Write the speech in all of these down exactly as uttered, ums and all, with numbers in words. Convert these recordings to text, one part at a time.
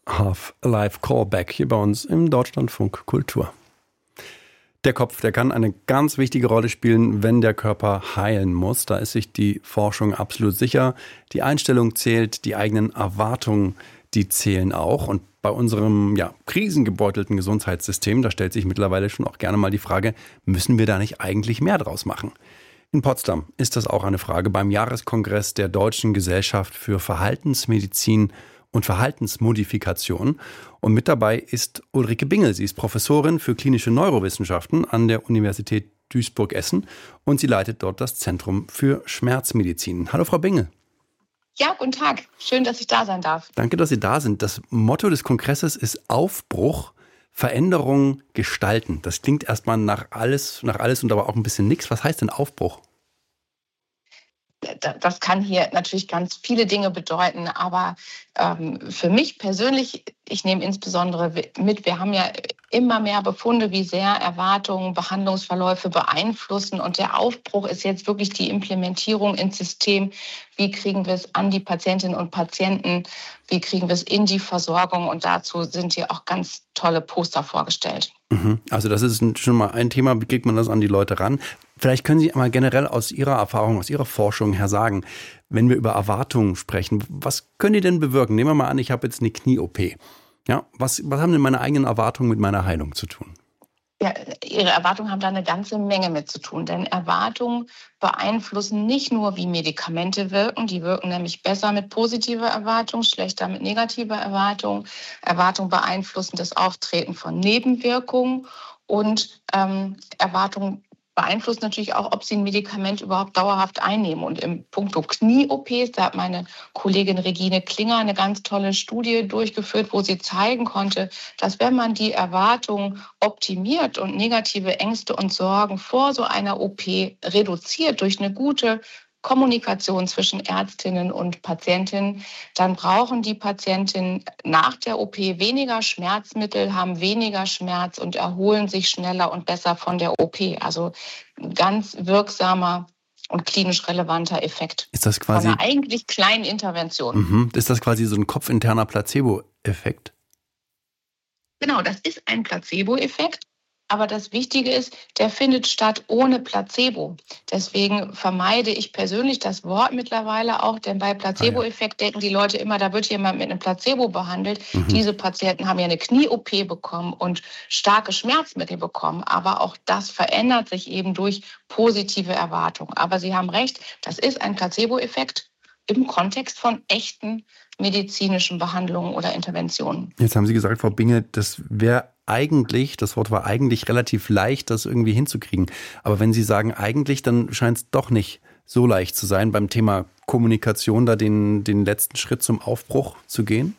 Half-Life Callback hier bei uns im Deutschlandfunk Kultur. Der Kopf, der kann eine ganz wichtige Rolle spielen, wenn der Körper heilen muss. Da ist sich die Forschung absolut sicher. Die Einstellung zählt, die eigenen Erwartungen, die zählen auch. Und bei unserem ja, krisengebeutelten Gesundheitssystem, da stellt sich mittlerweile schon auch gerne mal die Frage, müssen wir da nicht eigentlich mehr draus machen? In Potsdam ist das auch eine Frage beim Jahreskongress der Deutschen Gesellschaft für Verhaltensmedizin und Verhaltensmodifikation. Und mit dabei ist Ulrike Bingel. Sie ist Professorin für klinische Neurowissenschaften an der Universität Duisburg-Essen und sie leitet dort das Zentrum für Schmerzmedizin. Hallo, Frau Bingel. Ja, guten Tag. Schön, dass ich da sein darf. Danke, dass Sie da sind. Das Motto des Kongresses ist Aufbruch, Veränderung, Gestalten. Das klingt erstmal nach alles, nach alles und aber auch ein bisschen nichts. Was heißt denn Aufbruch? Das kann hier natürlich ganz viele Dinge bedeuten, aber ähm, für mich persönlich, ich nehme insbesondere mit, wir haben ja immer mehr Befunde, wie sehr Erwartungen, Behandlungsverläufe beeinflussen und der Aufbruch ist jetzt wirklich die Implementierung ins System. Wie kriegen wir es an die Patientinnen und Patienten? Wie kriegen wir es in die Versorgung? Und dazu sind hier auch ganz tolle Poster vorgestellt. Also das ist schon mal ein Thema, wie kriegt man das an die Leute ran? Vielleicht können Sie mal generell aus Ihrer Erfahrung, aus Ihrer Forschung her sagen, wenn wir über Erwartungen sprechen, was können die denn bewirken? Nehmen wir mal an, ich habe jetzt eine Knie-O P. Ja, was, was haben denn meine eigenen Erwartungen mit meiner Heilung zu tun? Ja, Ihre Erwartungen haben da eine ganze Menge mit zu tun, denn Erwartungen beeinflussen nicht nur, wie Medikamente wirken, die wirken nämlich besser mit positiver Erwartung, schlechter mit negativer Erwartung. Erwartungen beeinflussen das Auftreten von Nebenwirkungen und ähm, Erwartungen beeinflusst natürlich auch, ob Sie ein Medikament überhaupt dauerhaft einnehmen. Und im Punkto Knie-O Ps, da hat meine Kollegin Regine Klinger eine ganz tolle Studie durchgeführt, wo sie zeigen konnte, dass wenn man die Erwartungen optimiert und negative Ängste und Sorgen vor so einer O P reduziert durch eine gute Kommunikation zwischen Ärztinnen und Patientinnen, dann brauchen die Patientinnen nach der O P weniger Schmerzmittel, haben weniger Schmerz und erholen sich schneller und besser von der O P. Also ein ganz wirksamer und klinisch relevanter Effekt. Ist das quasi von einer eigentlich kleinen Intervention. Mhm. Ist das quasi so ein kopfinterner Placebo-Effekt? Genau, das ist ein Placebo-Effekt. Aber das Wichtige ist, der findet statt ohne Placebo. Deswegen vermeide ich persönlich das Wort mittlerweile auch, denn bei Placebo-Effekt denken die Leute immer, da wird jemand mit einem Placebo behandelt. Mhm. Diese Patienten haben ja eine Knie-O P bekommen und starke Schmerzmittel bekommen. Aber auch das verändert sich eben durch positive Erwartungen. Aber Sie haben recht, das ist ein Placebo-Effekt im Kontext von echten medizinischen Behandlungen oder Interventionen. Jetzt haben Sie gesagt, Frau Bingel, das wäre eigentlich, das Wort war eigentlich relativ leicht, das irgendwie hinzukriegen. Aber wenn Sie sagen eigentlich, dann scheint es doch nicht so leicht zu sein, beim Thema Kommunikation da den, den letzten Schritt zum Aufbruch zu gehen?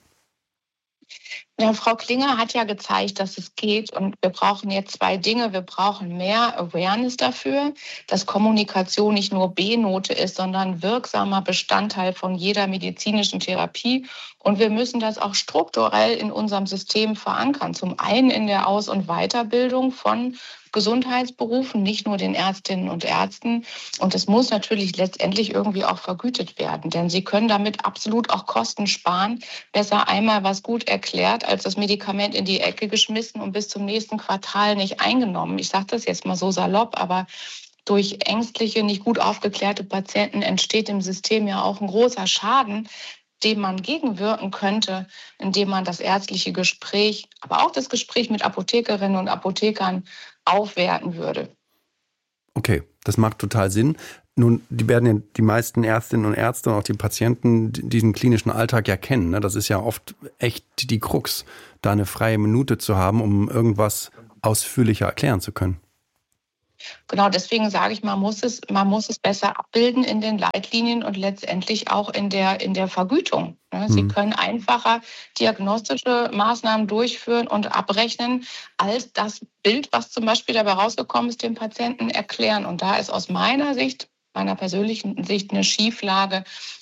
Ja, Frau Klinger hat ja gezeigt, dass es geht und wir brauchen jetzt zwei Dinge. Wir brauchen mehr Awareness dafür, dass Kommunikation nicht nur B-Note ist, sondern wirksamer Bestandteil von jeder medizinischen Therapie. Und wir müssen das auch strukturell in unserem System verankern. Zum einen in der Aus- und Weiterbildung von Gesundheitsberufen, nicht nur den Ärztinnen und Ärzten. Und es muss natürlich letztendlich irgendwie auch vergütet werden, denn sie können damit absolut auch Kosten sparen. Besser einmal was gut erklärt, als das Medikament in die Ecke geschmissen und bis zum nächsten Quartal nicht eingenommen. Ich sage das jetzt mal so salopp, aber durch ängstliche, nicht gut aufgeklärte Patienten entsteht im System ja auch ein großer Schaden, dem man gegenwirken könnte, indem man das ärztliche Gespräch, aber auch das Gespräch mit Apothekerinnen und Apothekern aufwerten würde. Okay, das macht total Sinn. Nun, die werden ja die meisten Ärztinnen und Ärzte und auch die Patienten diesen klinischen Alltag ja kennen. Das ist ja oft echt die Krux, da eine freie Minute zu haben, um irgendwas ausführlicher erklären zu können. Genau, deswegen sage ich, man muss es, man muss es besser abbilden in den Leitlinien und letztendlich auch in der, in der Vergütung. Sie können einfacher diagnostische Maßnahmen durchführen und abrechnen, als das Bild, was zum Beispiel dabei rausgekommen ist, dem Patienten erklären. Und da ist aus meiner Sicht, meiner persönlichen Sicht, eine Schieflage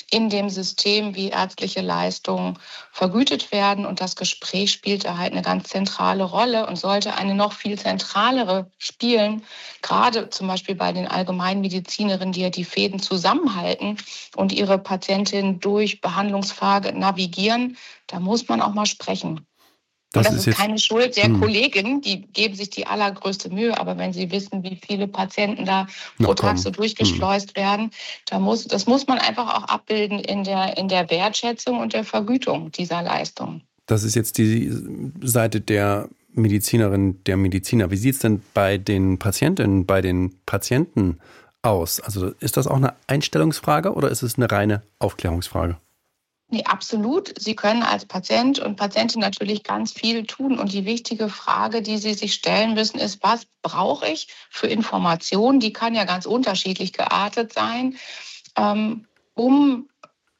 in dem System, wie ärztliche Leistungen vergütet werden. Und das Gespräch spielt da halt eine ganz zentrale Rolle und sollte eine noch viel zentralere spielen, gerade zum Beispiel bei den Allgemeinmedizinerinnen, die ja die Fäden zusammenhalten und ihre Patientin durch Behandlungsfrage navigieren. Da muss man auch mal sprechen. Das, das ist, ist jetzt, keine Schuld der hm. Kolleginnen, die geben sich die allergrößte Mühe. Aber wenn sie wissen, wie viele Patienten da pro Tag so durchgeschleust hm. werden, da muss, das muss man einfach auch abbilden in der, in der Wertschätzung und der Vergütung dieser Leistung. Das ist jetzt die Seite der Medizinerin, der Mediziner. Wie sieht es denn bei den Patientinnen, bei den Patienten aus? Also ist das auch eine Einstellungsfrage oder ist es eine reine Aufklärungsfrage? Nee, absolut. Sie können als Patient und Patientin natürlich ganz viel tun. Und die wichtige Frage, die Sie sich stellen müssen, ist, was brauche ich für Informationen? Die kann ja ganz unterschiedlich geartet sein, ähm, um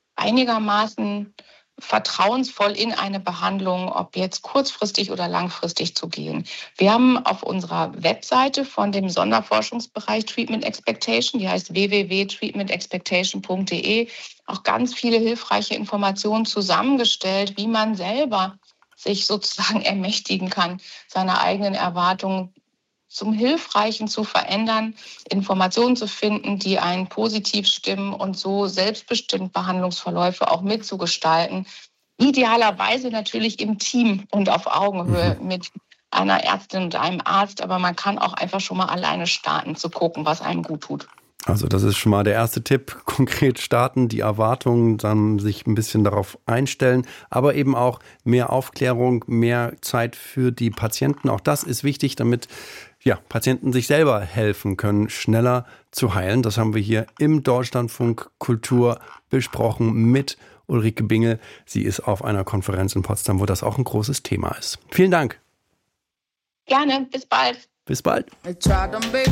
einigermaßen vertrauensvoll in eine Behandlung, ob jetzt kurzfristig oder langfristig, zu gehen. Wir haben auf unserer Webseite von dem Sonderforschungsbereich Treatment Expectation, die heißt w w w punkt treatment expectation punkt d e, auch ganz viele hilfreiche Informationen zusammengestellt, wie man selber sich sozusagen ermächtigen kann, seine eigenen Erwartungen zum Hilfreichen zu verändern, Informationen zu finden, die einen positiv stimmen und so selbstbestimmt Behandlungsverläufe auch mitzugestalten. Idealerweise natürlich im Team und auf Augenhöhe mhm. mit einer Ärztin und einem Arzt, aber man kann auch einfach schon mal alleine starten, zu gucken, was einem gut tut. Also das ist schon mal der erste Tipp, konkret starten, die Erwartungen, dann sich ein bisschen darauf einstellen, aber eben auch mehr Aufklärung, mehr Zeit für die Patienten. Auch das ist wichtig, damit ja, Patienten sich selber helfen können, schneller zu heilen. Das haben wir hier im Deutschlandfunk Kultur besprochen mit Ulrike Bingel. Sie ist auf einer Konferenz in Potsdam, wo das auch ein großes Thema ist. Vielen Dank. Gerne, bis bald. Bis bald.